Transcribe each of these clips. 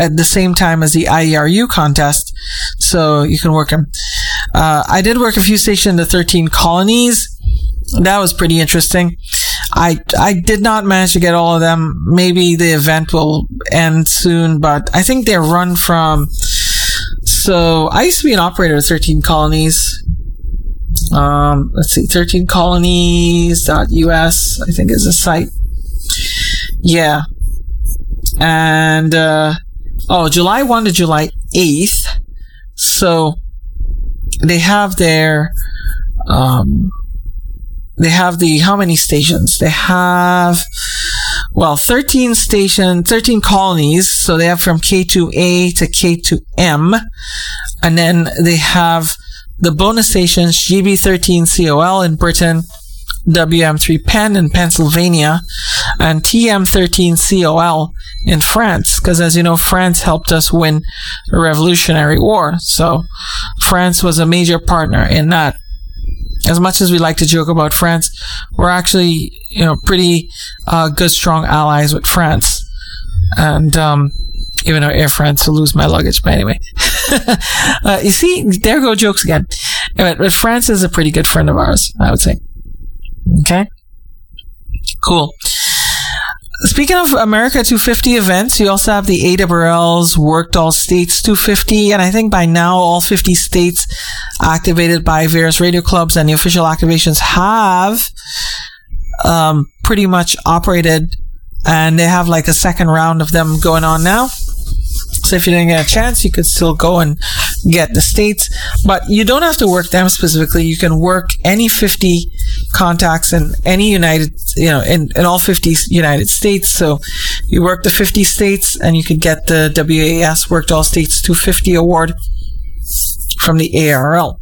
at the same time as the IERU contest, so you can work them. I did work a few stations in the 13 colonies. That was pretty interesting. I did not manage to get all of them. Maybe the event will end soon, but I think they're run from... So, I used to be an operator of 13 colonies. Let's see, 13colonies.us, I think is the site. Yeah. And, July 1 to July 8th. So, they have their, how many stations? They have, 13 colonies. So they have from K2A to K2M. And then they have the bonus stations, GB13COL in Britain, WM3 Penn in Pennsylvania, and TM13COL in France. Because as you know, France helped us win the Revolutionary War. So France was a major partner in that. As much as we like to joke about France, we're actually, pretty good, strong allies with France. And even though Air France will lose my luggage, but anyway. You see, there go jokes again. But France is a pretty good friend of ours, I would say. Okay? Cool. Speaking of America 250 events, you also have the ARRL's Worked All States 250, and I think by now all 50 states activated by various radio clubs and the official activations have pretty much operated, and they have like a second round of them going on now. So if you didn't get a chance, you could still go and get the states, but you don't have to work them specifically. You can work any 50 contacts in any in all 50 United States. So you work the 50 states and you could get the WAS Worked All States 250 award from the ARRL.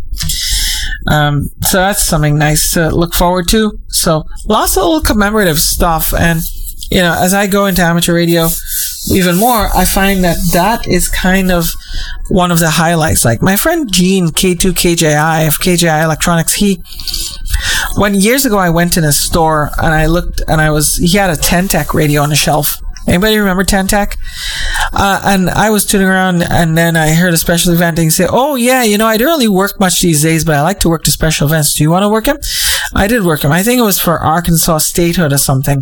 So that's something nice to look forward to. So lots of little commemorative stuff. And, as I go into amateur radio even more, I find that is kind of one of the highlights. Like my friend Gene, K2KJI of KJI Electronics, when years ago I went in a store and I looked and he had a Ten-Tech radio on the shelf. Anybody remember Ten-Tech? And I was tuning around and then I heard a special event and he said, oh yeah, I don't really work much these days, but I like to work the special events. Do you want to work them? I did work them. I think it was for Arkansas Statehood or something.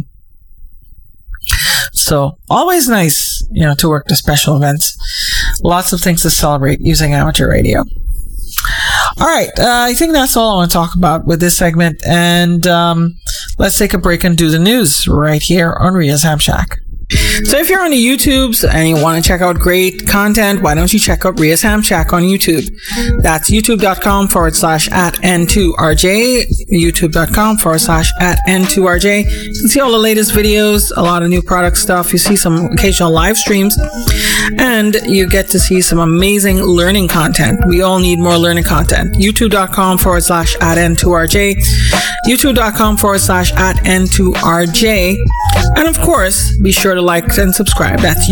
So always nice, to work the special events. Lots of things to celebrate using amateur radio. All right. I think that's all I want to talk about with this segment. And let's take a break and do the news right here on Ria's Ham Shack. So if you're on the YouTubes and you want to check out great content, why don't you check out Ria's Ham Shack on YouTube? That's youtube.com/@N2RJ, youtube.com/@N2RJ. You can see all the latest videos, a lot of new product stuff. You see some occasional live streams, and you get to see some amazing learning content. We all need more learning content. youtube.com/@N2RJ, youtube.com/@N2RJ. And of course, be sure to like and subscribe. That's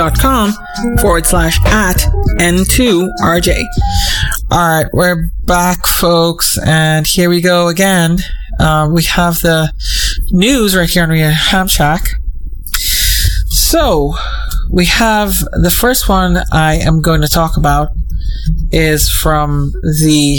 youtube.com/@N2RJ. All right, we're back, folks, and here we go again. We have the news right here on Ria's Ham Shack. So, we have the first one I am going to talk about is from the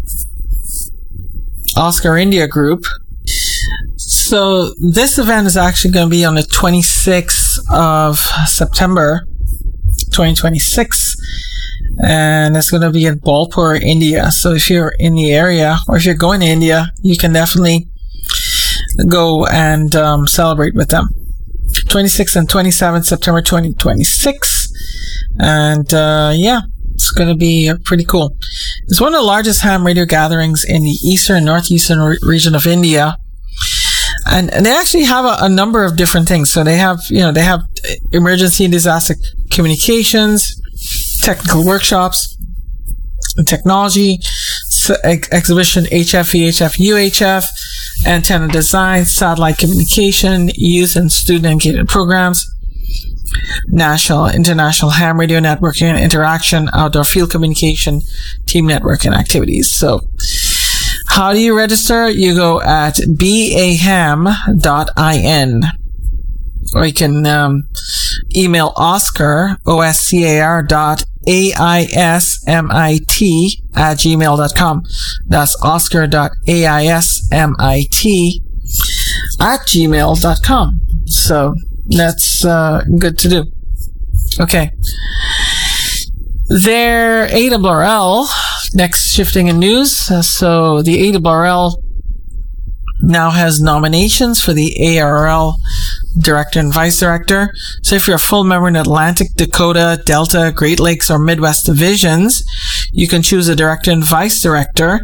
Oscar India group. So this event is actually going to be on the 26th of September, 2026. And it's going to be in Bolpur, India. So if you're in the area or if you're going to India, you can definitely go and celebrate with them. 26th and 27th September 2026. And it's going to be pretty cool. It's one of the largest ham radio gatherings in the eastern and northeastern region of India. And they actually have a number of different things. So they have emergency and disaster communications, technical workshops, technology, exhibition HF, VHF, UHF, antenna design, satellite communication, youth and student engagement programs, national, international ham radio networking, interaction, outdoor field communication, team networking activities. So, how do you register? You go at baham.in, or you can email Oscar, OSCAR AISMIT@gmail.com. That's oscar.aismit@gmail.com. So that's good to do. Okay. Their ARRL, next shifting in news. So the ARRL now has nominations for the ARRL director and vice director. So if you're a full member in Atlantic, Dakota, Delta, Great Lakes, or Midwest divisions, you can choose a director and vice director.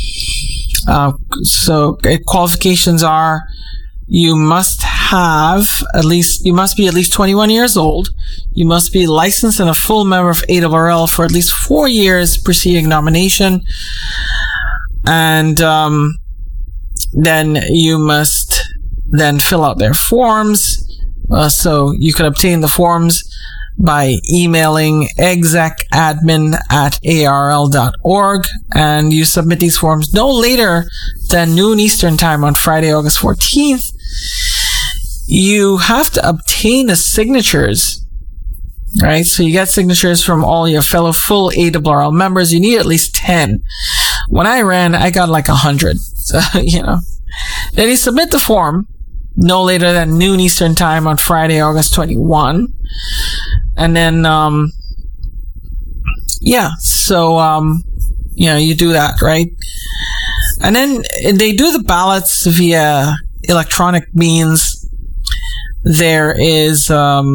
So qualifications are you must be at least 21 years old. You must be licensed and a full member of ARRL for at least 4 years preceding nomination. And then you must then fill out their forms. So you can obtain the forms by emailing execadmin@arrl.org, and you submit these forms no later than noon Eastern time on Friday, August 14th. You have to obtain the signatures, right? So you get signatures from all your fellow full ARRL members. You need at least 10. When I ran, I got like 100. So, Then you submit the form no later than noon Eastern time on Friday, August 21. And then, you do that, right? And then they do the ballots via electronic means. There is,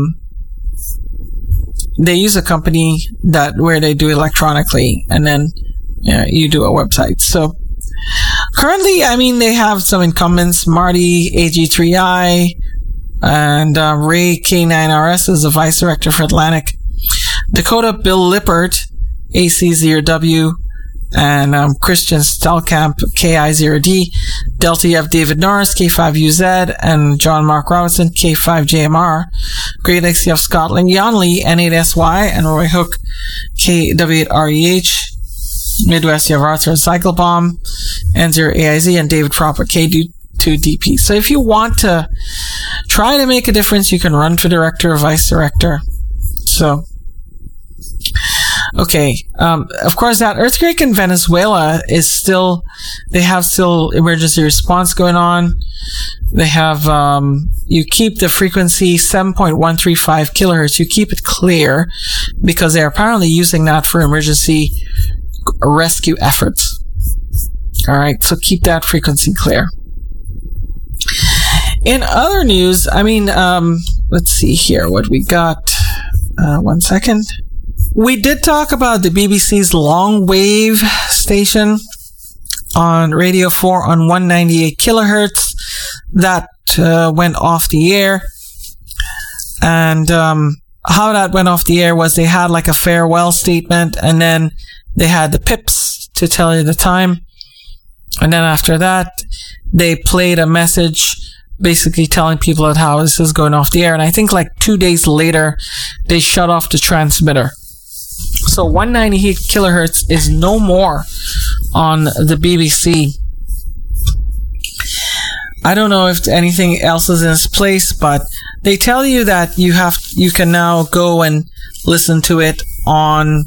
they use a company where they do electronically, and then, you do a website. So, currently, they have some incumbents, Marty AG3I, and Ray K9RS is the vice director for Atlantic. Dakota, Bill Lippert, AC0W, and Christian Stelkamp, KI0D. Delta, you have David Norris, K5UZ, and John Mark Robinson, K5JMR. Great Lakes, you have Scotland Yonley, N8SY, and Roy Hook, KW8REH. Midwest, you have Arthur Cyclebomb, N0AIZ, and David Proper, K2DP. So if you want to try to make a difference, you can run for director or vice director. So, okay. Of course, that earthquake in Venezuela they have emergency response going on. They have, you keep the frequency 7.135 kilohertz. You keep it clear because they're apparently using that for emergency rescue efforts. All right, so keep that frequency clear. In other news, let's see here what we got. 1 second. We did talk about the BBC's long wave station on Radio 4 on 198 kilohertz that went off the air. And how that went off the air was they had like a farewell statement, and then they had the pips to tell you the time. And then after that, they played a message basically telling people that how this is going off the air. And I think like 2 days later, they shut off the transmitter. So 198 kilohertz is no more on the BBC. I don't know if anything else is in its place, but they tell you that you can now go and listen to it on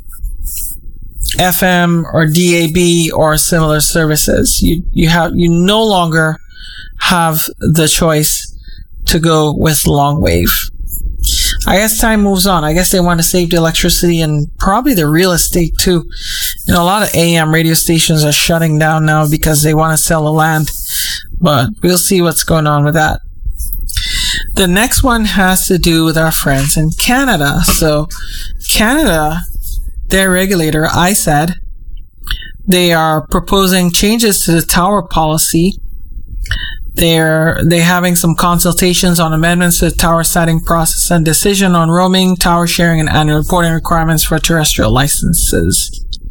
FM or DAB or similar services. You no longer have the choice to go with long wave. I guess time moves on. I guess they want to save the electricity and probably the real estate too. A lot of AM radio stations are shutting down now because they want to sell the land. But we'll see what's going on with that. The next one has to do with our friends in Canada. So Canada, their regulator, ISAD, they are proposing changes to the tower policy. They're having some consultations on amendments to the tower setting process and decision on roaming, tower sharing, and annual reporting requirements for terrestrial licenses.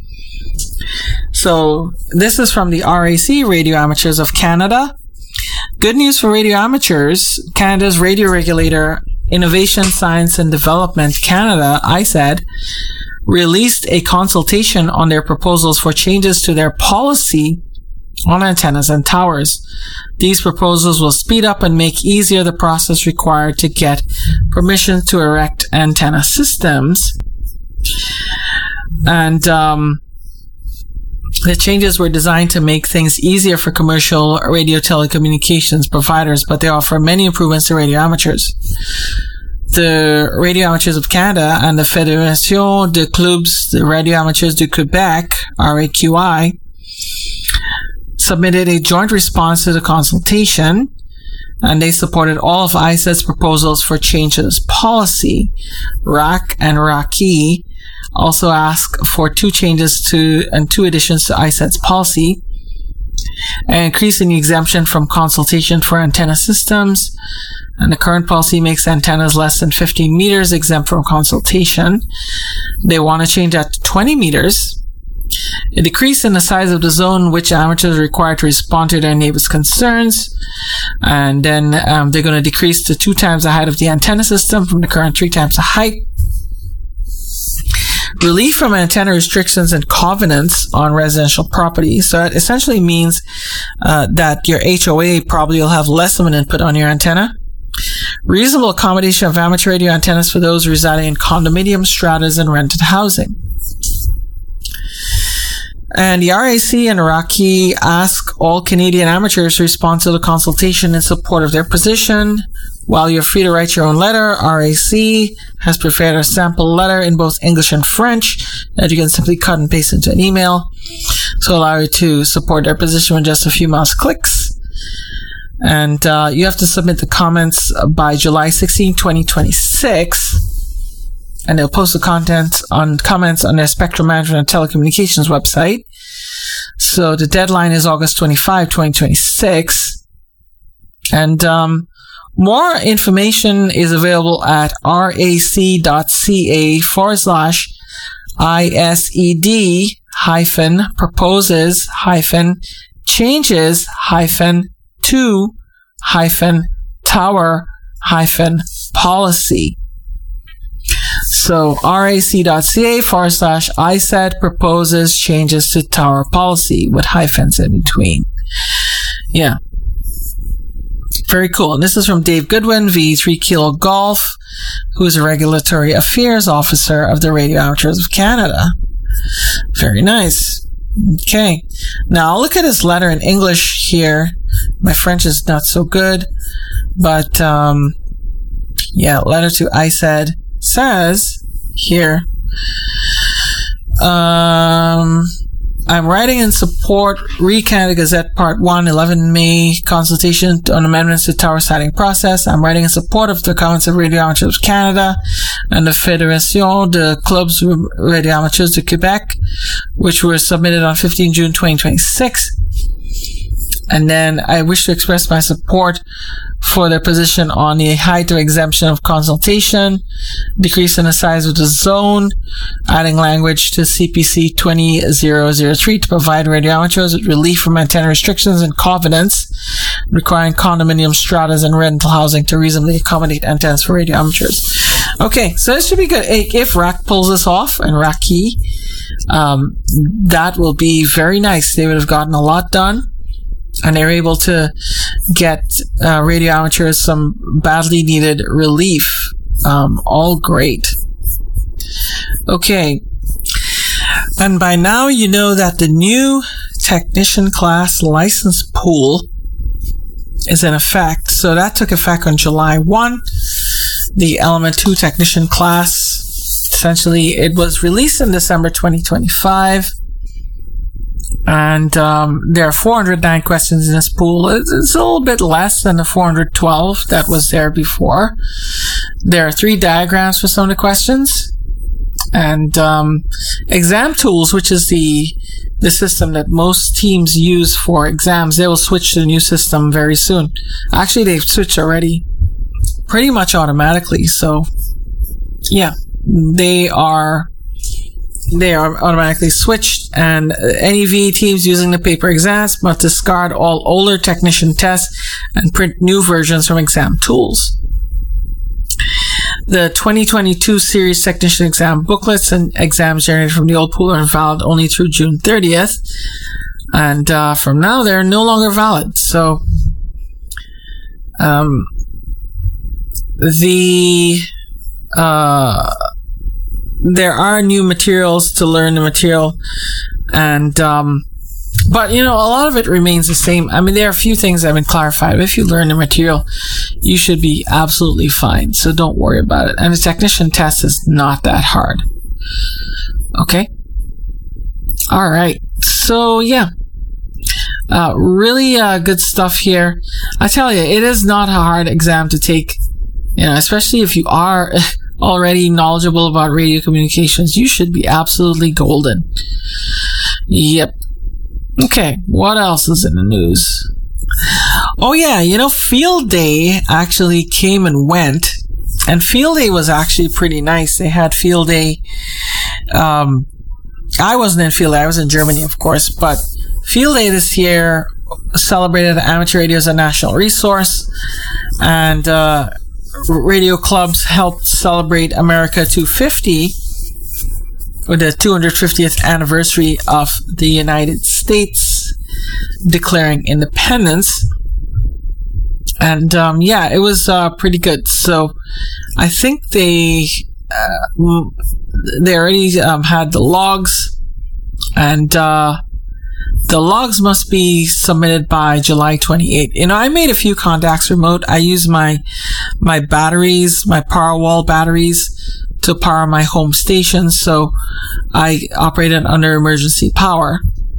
So this is from the RAC, Radio Amateurs of Canada. Good news for radio amateurs. Canada's radio regulator, Innovation, Science and Development Canada, ISAD, released a consultation on their proposals for changes to their policy on antennas and towers. These proposals will speed up and make easier the process required to get permission to erect antenna systems. And the changes were designed to make things easier for commercial radio telecommunications providers, but they offer many improvements to radio amateurs. The Radio Amateurs of Canada and the Fédération de Clubs de Radio Amateurs du Québec, RAQI, submitted a joint response to the consultation, and they supported all of ISED's proposals for changes policy. RAC and RAQI also asked for two additions to ISED's policy: an increase in the exemption from consultation for antenna systems, and the current policy makes antennas less than 15 meters exempt from consultation. They want to change that to 20 meters. A decrease in the size of the zone which amateurs are required to respond to their neighbors' concerns. And then they're going to decrease to 2 times the height of the antenna system from the current 3 times the height. Relief from antenna restrictions and covenants on residential property. So that essentially means that your HOA probably will have less of an input on your antenna. Reasonable accommodation of amateur radio antennas for those residing in condominium stratas and rented housing. And the RAC and RAQI ask all Canadian amateurs to respond to the consultation in support of their position. While you're free to write your own letter, RAC has prepared a sample letter in both English and French that you can simply cut and paste into an email to allow you to support their position with just a few mouse clicks. And you have to submit the comments by July 16, 2026. And they'll post the comments on their Spectrum Management and Telecommunications website. So the deadline is August 25, 2026. And more information is available at rac.ca/ISED-proposes-changes-tower-policy. So rac.ca/ISED proposes changes to tower policy with hyphens in between. Yeah. Very cool. And this is from Dave Goodwin, V3 Kilo Golf, who is a regulatory affairs officer of the Radio Amateurs of Canada. Very nice. Okay. Now I'll look at his letter in English here. My French is not so good, but letter to ISED says here, I'm writing in support Canada Gazette Part 1, 11 May consultation on amendments to tower siting process. I'm writing in support of the comments of Radio Amateurs of Canada and the Fédération de Clubs Radio Amateurs du Québec, which were submitted on 15 June 2026. And then I wish to express my support for their position on the height of exemption of consultation, decrease in the size of the zone, adding language to CPC 20003 to provide radio amateurs with relief from antenna restrictions and covenants, requiring condominium stratas and rental housing to reasonably accommodate antennas for radio amateurs. Okay, so this should be good. If RAC pulls this off, and RAQI, that will be very nice. They would have gotten a lot done. And they're able to get radio amateurs some badly needed relief. All great. Okay. And by now you know that the new technician class license pool is in effect. So that took effect on July 1. The Element 2 technician class, essentially, it was released in December 2025. And there are 409 questions in this pool. It's a little bit less than the 412 that was there before. There are 3 diagrams for some of the questions. And Exam Tools, which is the system that most teams use for exams, they will switch to the new system very soon. Actually, they've switched already pretty much automatically. So, yeah, they are automatically switched, and any VE teams using the paper exams must discard all older technician tests and print new versions from Exam Tools. The 2022 series technician exam booklets and exams generated from the old pool are valid only through June 30th. And from now, they're no longer valid. So there are new materials to learn the material, and but a lot of it remains the same. I mean, there are a few things that have been clarified, but if you learn the material, you should be absolutely fine. So don't worry about it. And the technician test is not that hard. Okay. All right. So yeah. Really good stuff here. I tell you, it is not a hard exam to take, especially if you are already knowledgeable about radio communications. You should be absolutely golden. Yep. Okay, what else is in the news? Oh yeah, Field Day actually came and went, and Field Day was actually pretty nice. They had Field Day. I wasn't in Field Day, I was in Germany, of course, but Field Day this year celebrated amateur radio as a national resource, and radio clubs helped celebrate America 250 with the 250th anniversary of the United States declaring independence. And it was pretty good. So I think they already had the logs, and the logs must be submitted by July 28th. I made a few contacts remote. I use my batteries, my Powerwall batteries, to power my home station, so I operated under emergency power.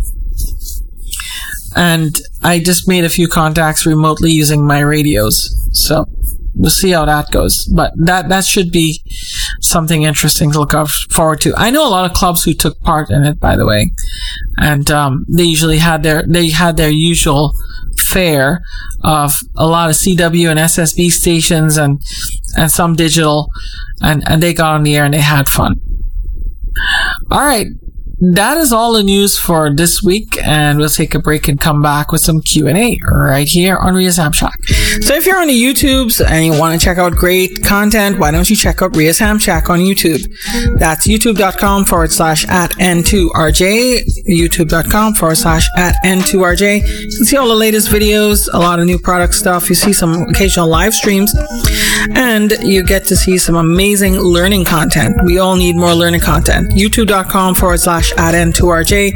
And I just made a few contacts remotely using my radios. So we'll see how that goes. But that should be something interesting to look forward to. I know a lot of clubs who took part in it, by the way. And they usually had their usual fare of a lot of CW and SSB stations and some digital, and they got on the air and they had fun. All right. That is all the news for this week, and we'll take a break and come back with some Q&A right here on Ria's Ham Shack. So if you're on the YouTubes and you want to check out great content, why don't you check out Ria's Ham Shack on YouTube? That's youtube.com/@N2RJ, youtube.com/@N2RJ. You can see all the latest videos, a lot of new product stuff. You see some occasional live streams, and you get to see some amazing learning content. We all need more learning content. youtube.com/@N2RJ,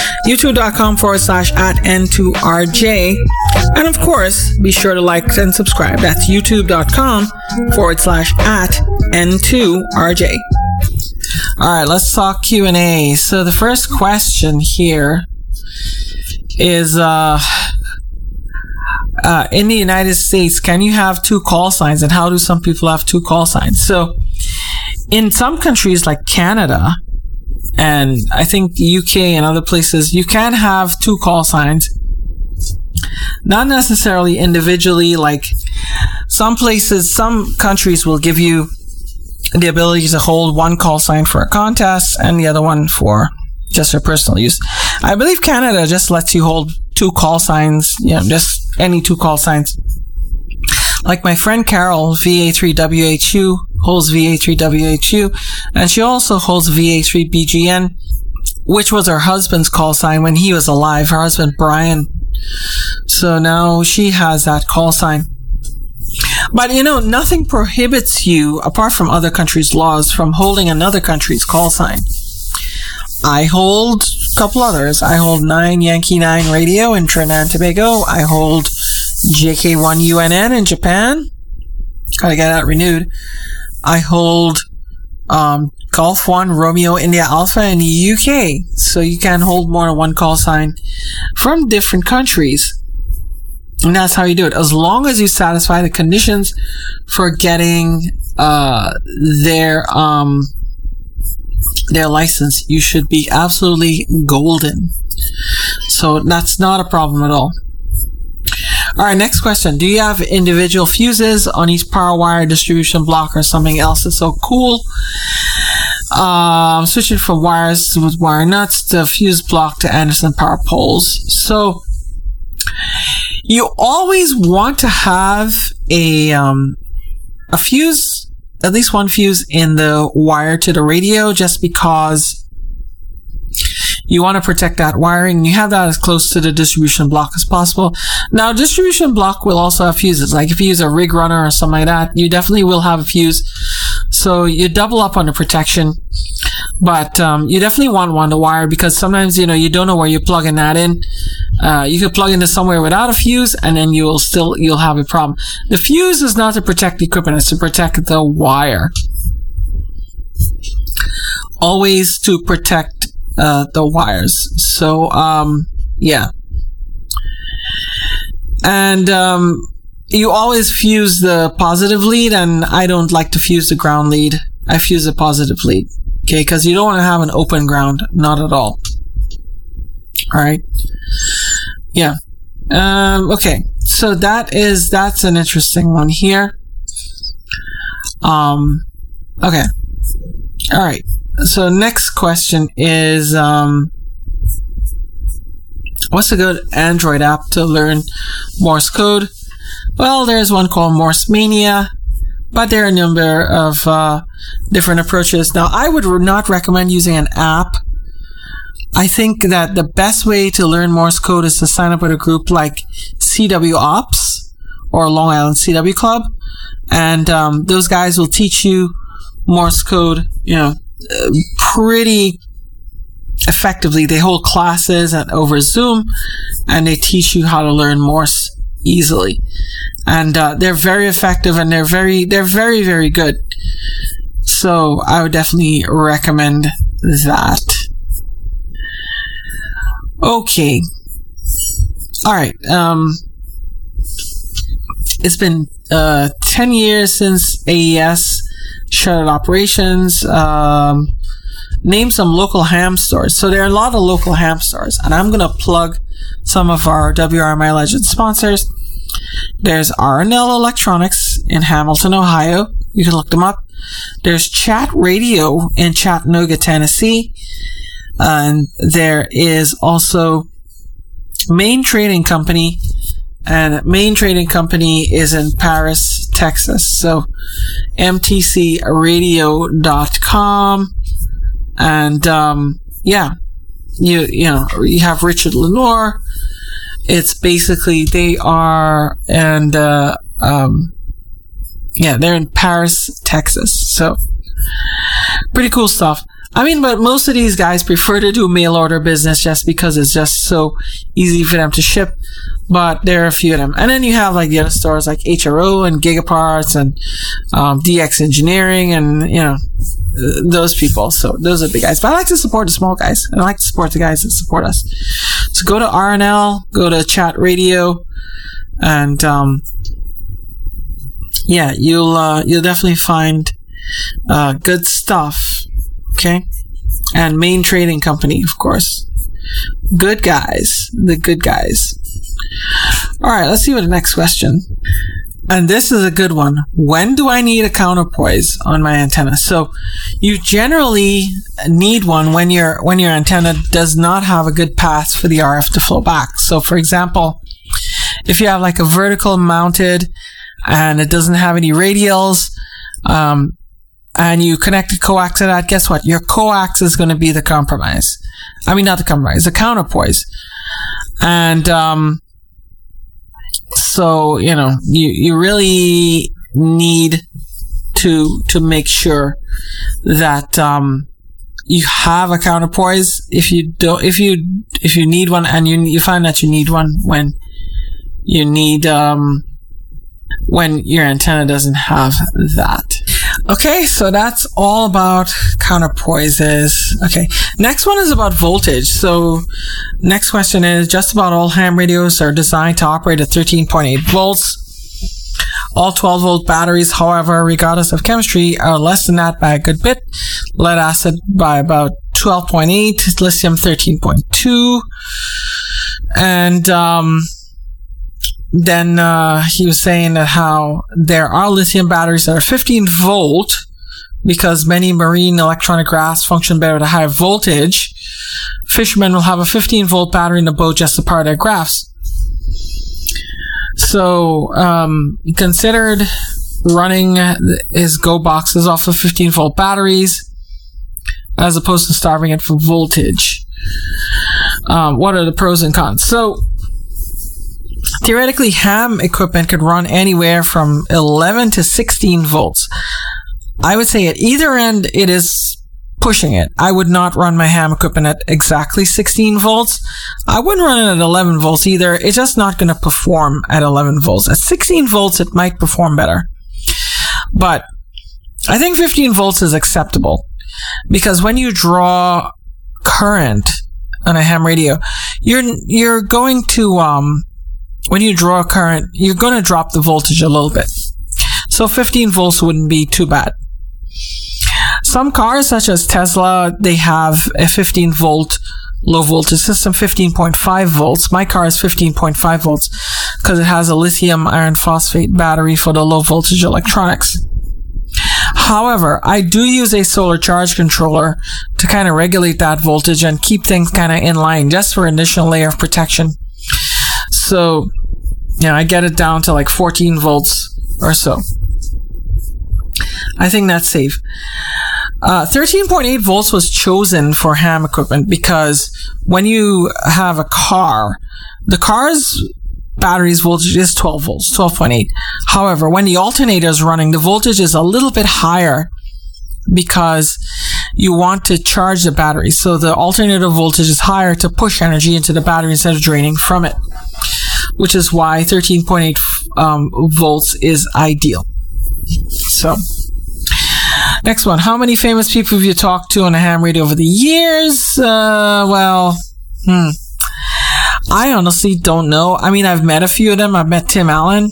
youtube.com/@N2RJ, and of course, be sure to like and subscribe. That's youtube.com/@N2RJ. All right, let's talk Q&A. So the first question here is, in the United States, can you have two call signs, and how do some people have two call signs? So in some countries like Canada, and I think the UK and other places, you can have two call signs. Not necessarily individually, like some countries will give you the ability to hold one call sign for a contest and the other one for just for personal use. I believe Canada just lets you hold two call signs, just any two call signs. Like my friend Carol, VA3WHU, holds VA3WHU, and she also holds VA3BGN, which was her husband's call sign when he was alive, her husband Brian. So now she has that call sign. But nothing prohibits you, apart from other countries' laws, from holding another country's call sign. I hold a couple others. I hold 9 Yankee 9 Radio in Trinidad and Tobago. I hold JK1 UNN in Japan. Gotta get that renewed. I hold Golf 1 Romeo India Alpha in the UK. So you can hold more than one call sign from different countries. And that's how you do it. As long as you satisfy the conditions for getting their license, you should be absolutely golden. So that's not a problem at all. All right, next question. Do you have individual fuses on each power wire distribution block or something else that's so cool? Switching from wires with wire nuts to fuse block to Anderson power poles. So you always want to have a fuse, at least one fuse in the wire to the radio, just because you want to protect that wiring. You have that as close to the distribution block as possible. Now, distribution block will also have fuses. Like if you use a rig runner or something like that, you definitely will have a fuse. So you double up on the protection. But you definitely want one to wire, because sometimes, you don't know where you're plugging that in. You could plug into somewhere without a fuse, and then you'll have a problem. The fuse is not to protect the equipment, it's to protect the wire. Always to protect the wires. So, yeah. And you always fuse the positive lead, and I don't like to fuse the ground lead. I fuse the positive lead. Okay, because you don't want to have an open ground. Not at all. Alright. Yeah. Okay. So that's an interesting one here. Okay. Alright. So next question is, what's a good Android app to learn Morse code? Well, there's one called Morse Mania, but there are a number of different approaches. Now, I would not recommend using an app. I think that the best way to learn Morse code is to sign up with a group like CW Ops or Long Island CW Club, and those guys will teach you Morse code, pretty effectively. They hold classes over Zoom, and they teach you how to learn Morse easily. And they're very effective, and they're very, very good. So I would definitely recommend that. Okay. Alright. It's been 10 years since AES shuttered operations. Name some local ham stores. So there are a lot of local ham stores, and I'm going to plug some of our WRMI Legend sponsors. There's R&L Electronics in Hamilton, Ohio. You can look them up. There's Chat Radio in Chattanooga, Tennessee. And there is also Main Trading Company. And Main Trading Company is in Paris, Texas. So mtcradio.com. And yeah, you have Richard Lenore. It's basically they're in Paris, Texas. So pretty cool stuff. I mean, but most of these guys prefer to do mail order business just because it's just so easy for them to ship. But there are a few of them. And then you have like the other stores like HRO and Gigaparts and DX Engineering and, those people. So those are the guys. But I like to support the small guys. And I like to support the guys that support us. So go to RNL, go to Chat Radio, and yeah, you'll definitely find good stuff. Okay? And Main Trading Company, of course. Good guys. The good guys. Alright, let's see what the next question. And this is a good one. When do I need a counterpoise on my antenna? So you generally need one when your antenna does not have a good path for the RF to flow back. So for example, if you have like a vertical mounted and it doesn't have any radials, and you connect a coax to that, guess what? Your coax is going to be the compromise. I mean, not the compromise, the counterpoise. And, so, you really need to make sure that, you have a counterpoise. If you need one and you find that you need one when you need, when your antenna doesn't have that. Okay, so that's all about counterpoises. Okay, next one is about voltage. So, next question is, just about all ham radios are designed to operate at 13.8 volts. All 12-volt batteries, however, regardless of chemistry, are less than that by a good bit. Lead acid by about 12.8, lithium 13.2. And, then he was saying that how there are lithium batteries that are 15 volt because many marine electronic crafts function better at a higher voltage. Fishermen will have a 15 volt battery in the boat just to power their crafts. So he considered running his Go boxes off of 15 volt batteries as opposed to starving it for voltage. What are the pros and cons? So, theoretically, ham equipment could run anywhere from 11 to 16 volts. I would say at either end, it is pushing it. I would not run my ham equipment at exactly 16 volts. I wouldn't run it at 11 volts either. It's just not going to perform at 11 volts. At 16 volts, it might perform better. But I think 15 volts is acceptable, because when you draw current on a ham radio, you're going to, when you draw current, you're going to drop the voltage a little bit. So 15 volts wouldn't be too bad. Some cars, such as Tesla, they have a 15 volt low voltage system, 15.5 volts. My car is 15.5 volts because it has a lithium iron phosphate battery for the low voltage electronics. However, I do use a solar charge controller to kind of regulate that voltage and keep things kind of in line, just for an additional layer of protection. So, I get it down to like 14 volts or so. I think that's safe. 13.8 volts was chosen for ham equipment because when you have a car, the car's battery's voltage is 12 volts, 12.8. However, when the alternator is running, the voltage is a little bit higher because you want to charge the battery. So the alternator voltage is higher to push energy into the battery instead of draining from it, which is why 13.8 volts is ideal. So, next one. How many famous people have you talked to on a ham radio over the years? I honestly don't know. I mean, I've met a few of them. I've met Tim Allen.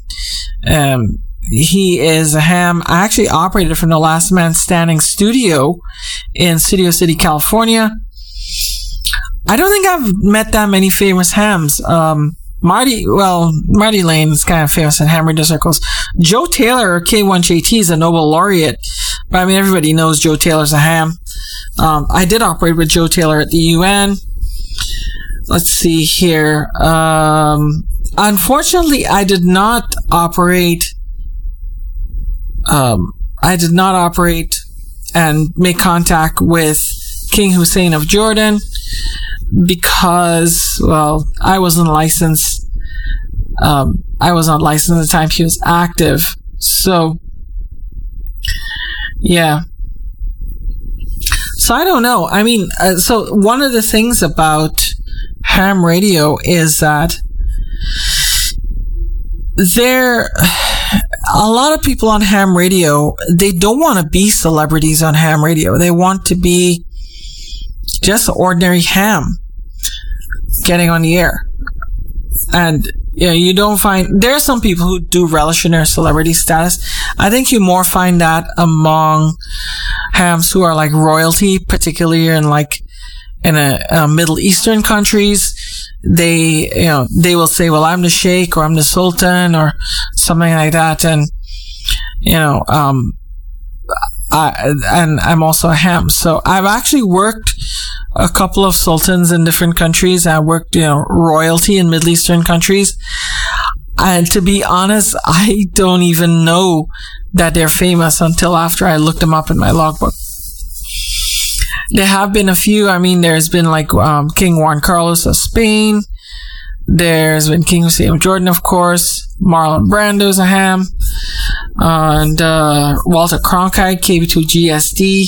He is a ham. I actually operated from the Last Man Standing studio in Studio City, California. I don't think I've met that many famous hams. Marty Lane is kind of famous in ham radio circles. Joe Taylor, K1JT, is a Nobel laureate. But I mean, everybody knows Joe Taylor's a ham. I did operate with Joe Taylor at the UN. Let's see here. Unfortunately, I did not operate and make contact with King Hussein of Jordan because, I wasn't licensed. I was not licensed at the time he was active. So, yeah. So I don't know. I mean, so one of the things about ham radio is that a lot of people on ham radio, they don't want to be celebrities on ham radio. They want to be just ordinary ham getting on the air. And you don't find, there are some people who do relish in their celebrity status. I think you more find that among hams who are like royalty, particularly in Middle Eastern countries. They will say, well, I'm the sheikh or I'm the sultan or something like that. And, I'm also a ham. So I've actually worked a couple of sultans in different countries. I worked, royalty in Middle Eastern countries. And to be honest, I don't even know that they're famous until after I looked them up in my logbook. There have been a few. I mean, there's been King Juan Carlos of Spain. There's been King Hussein of Jordan, of course. Marlon Brando's a ham. And Walter Cronkite, KB2GSD.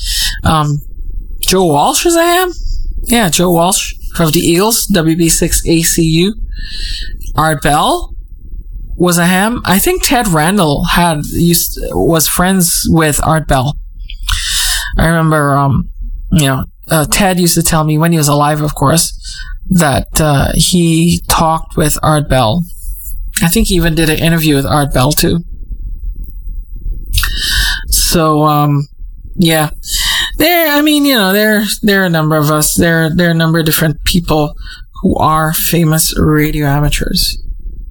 Joe Walsh is a ham. Yeah, Joe Walsh of the Eagles, WB6ACU. Art Bell was a ham. I think Ted Randall was friends with Art Bell. I remember, Ted used to tell me when he was alive, of course, that he talked with Art Bell. I think he even did an interview with Art Bell too. So, yeah. There are a number of us. There are a number of different people who are famous radio amateurs.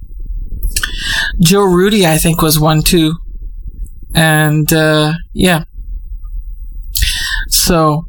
Joe Rudy, I think, was one too. And, yeah. So,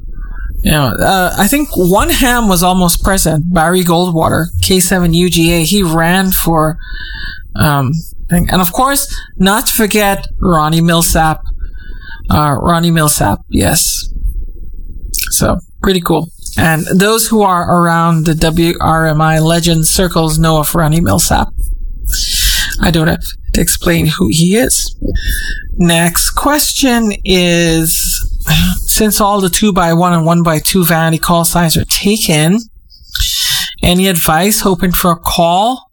I think one ham was almost present. Barry Goldwater, K7UGA. He ran for, and of course, not to forget Ronnie Millsap. Yes. So, pretty cool. And those who are around the WRMI legend circles know of Ronnie Millsap. I don't have to explain who he is. Next question is, since all the 2x1 and 1x2 vanity call signs are taken, any advice hoping for a call?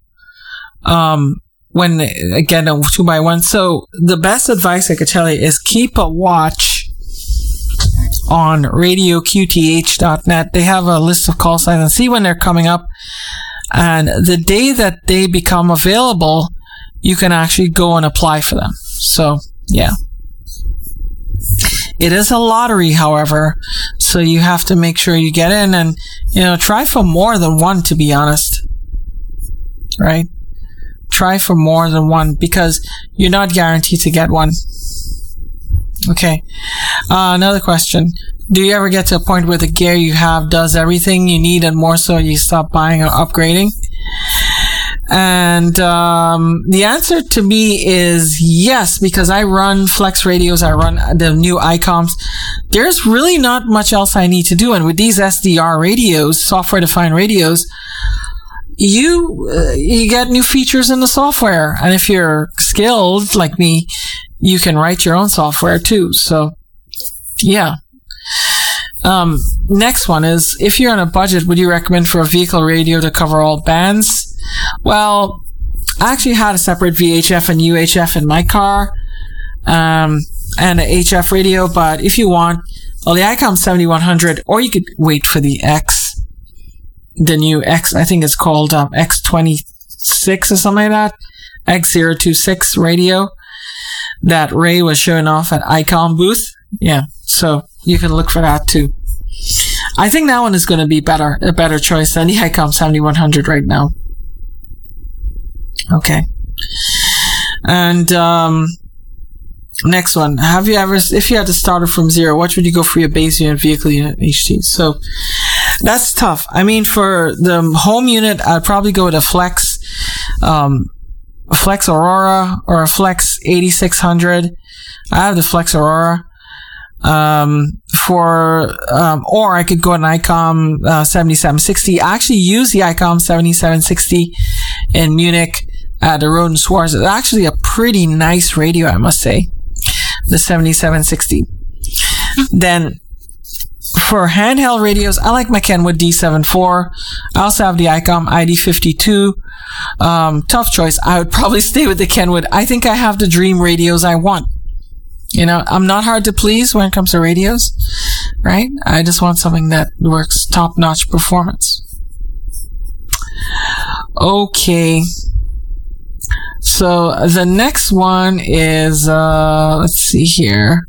When, again, a 2x1. So the best advice I could tell you is keep a watch on radioqth.net. They have a list of call signs and see when they're coming up. And the day that they become available, you can actually go and apply for them. So, yeah. It is a lottery, however, so you have to make sure you get in and, try for more than one, to be honest. Right? Try for more than one because you're not guaranteed to get one. Okay. Another question. Do you ever get to a point where the gear you have does everything you need and more so you stop buying or upgrading? And the answer to me is yes, because I run Flex radios, I run the new ICOMs. There's really not much else I need to do. And with these SDR radios, software-defined radios, you get new features in the software. And if you're skilled like me, you can write your own software too. So, yeah. Next one is, if you're on a budget, would you recommend for a vehicle radio to cover all bands? Well, I actually had a separate VHF and UHF in my car, and an HF radio, but if you want, the ICOM 7100, or you could wait for the new X, I think it's called X26 or something like that, X026 radio that Ray was showing off at ICOM booth. Yeah, so you can look for that too. I think that one is going to be a better choice than the ICOM 7100 right now. Okay. And next one. If you had to start it from zero, what would you go for your base unit, vehicle unit, HT? So that's tough. I mean, for the home unit, I'd probably go with a Flex Aurora or a Flex 8600. I have the Flex Aurora. Or I could go an ICOM 7760. I actually use the ICOM 7760 in Munich at the Roden Schwarz. It's actually a pretty nice radio, I must say. The 7760. Then for handheld radios, I like my Kenwood D74. I also have the ICOM ID52. Tough choice. I would probably stay with the Kenwood. I think I have the dream radios I want. I'm not hard to please when it comes to radios, right? I just want something that works top-notch performance. Okay. So the next one is, let's see here.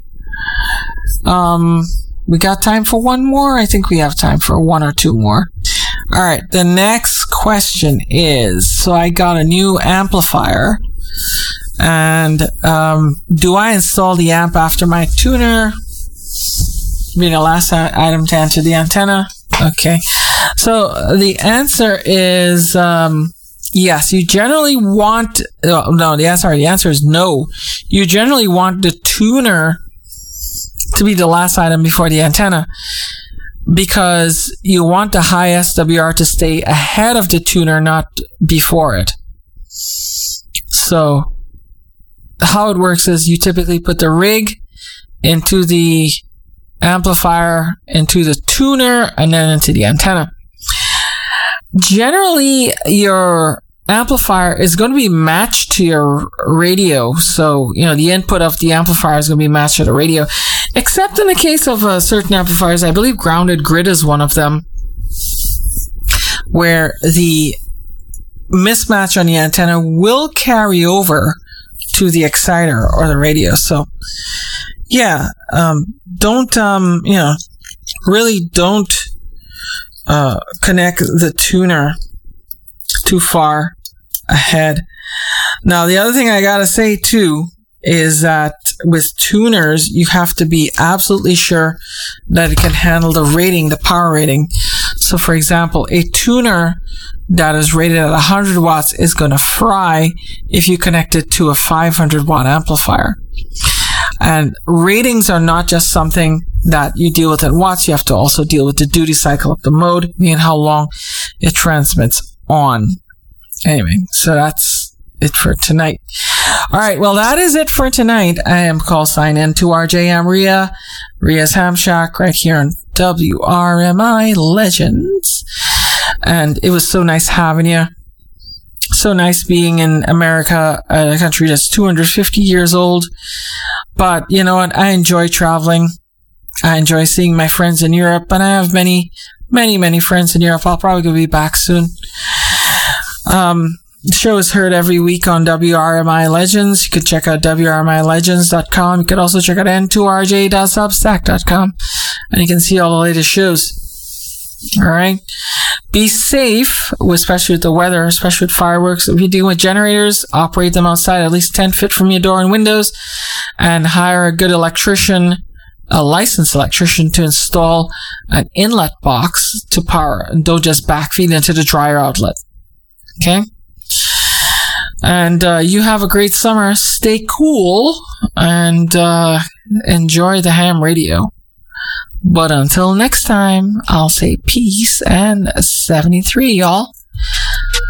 We got time for one more? I think we have time for one or two more. All right. The next question is, so I got a new amplifier. And do I install the amp after my tuner? Being the last item to answer the antenna. Okay. So the answer is yes. You generally want... the answer is no. You generally want the tuner to be the last item before the antenna, because you want the high SWR to stay ahead of the tuner, not before it. So how it works is you typically put the rig into the amplifier, into the tuner, and then into the antenna. Generally, your amplifier is going to be matched to your radio. So, the input of the amplifier is going to be matched to the radio. Except in the case of certain amplifiers, I believe Grounded Grid is one of them, where the mismatch on the antenna will carry over to the exciter or the radio. So, yeah, don't connect the tuner too far ahead. Now, the other thing I gotta say too is that with tuners, you have to be absolutely sure that it can handle the rating, the power rating. So, for example, a tuner that is rated at 100 watts is going to fry if you connect it to a 500 watt amplifier. And ratings are not just something that you deal with in watts, you have to also deal with the duty cycle of the mode, meaning how long it transmits on. Anyway, so that's it for tonight. All right, well, that is it for tonight. I am call sign in to RJ. I'm Ria's Ham Shack right here on WRMI Legends. And it was so nice having you. So nice being in America, a country that's 250 years old. But you know what? I enjoy traveling. I enjoy seeing my friends in Europe, and I have many, many, many friends in Europe. I'll probably be back soon. The show is heard every week on WRMI Legends. You could check out WRMILegends.com. You could also check out n2rj.substack.com, and you can see all the latest shows. All right. Be safe, especially with the weather, especially with fireworks. If you're dealing with generators, operate them outside at least 10 feet from your door and windows, and hire a good electrician, a licensed electrician, to install an inlet box to power, and don't just backfeed into the dryer outlet. Okay? And you have a great summer. Stay cool and enjoy the ham radio. But until next time, I'll say peace and 73, y'all.